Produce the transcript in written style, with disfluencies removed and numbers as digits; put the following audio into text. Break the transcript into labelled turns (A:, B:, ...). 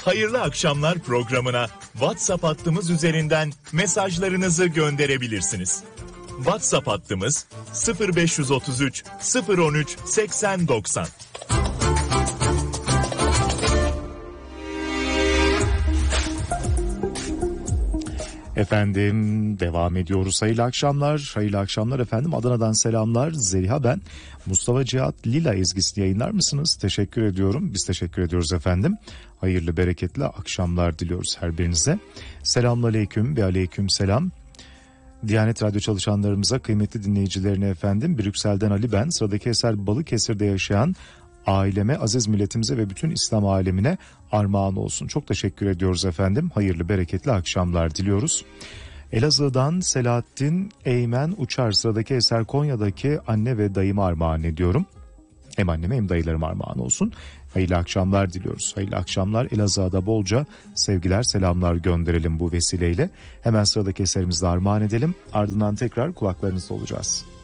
A: Hayırlı akşamlar programına WhatsApp hattımız üzerinden mesajlarınızı gönderebilirsiniz. WhatsApp hattımız 0533 013 8090.
B: Efendim devam ediyoruz. Hayırlı akşamlar. Hayırlı akşamlar efendim. Adana'dan selamlar. Zeliha ben. Mustafa Cihat Lila ezgisini yayınlar mısınız? Teşekkür ediyorum. Biz teşekkür ediyoruz efendim. Hayırlı bereketli akşamlar diliyoruz her birinize. Selamünaleyküm ve aleyküm selam. Diyanet Radyo çalışanlarımıza, kıymetli dinleyicilerine efendim. Brüksel'den Ali ben. Sıradaki eser Balıkesir'de yaşayan aileme, aziz milletimize ve bütün İslam alemine armağan olsun. Çok teşekkür ediyoruz efendim. Hayırlı bereketli akşamlar diliyoruz. Elazığ'dan Selahattin Eymen Uçar, sıradaki eser Konya'daki anne ve dayıma armağan ediyorum. Hem anneme hem dayılarıma armağan olsun. Hayırlı akşamlar diliyoruz. Hayırlı akşamlar. Elazığ'a bolca sevgiler, selamlar gönderelim bu vesileyle. Hemen sıradaki eserimizle armağan edelim. Ardından tekrar kulaklarınızda olacağız.